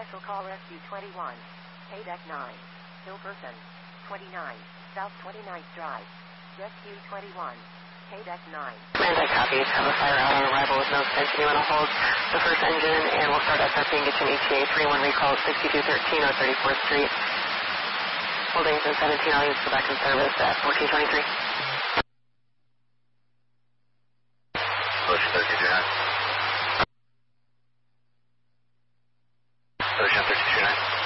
Special Call Rescue 21. Paydeck 9. Hillperson. 29. South 29th Drive. Rescue 21. Paydeck 9. Command, I copy. Have a fire out on arrival with no extension. You want to hold the first engine, and we'll start SRP and get you an ETA 31 recall 6213 on 34th Street. Holding to 17, I'll use go back in service at 1423. Ocean 3229. Ocean 3229.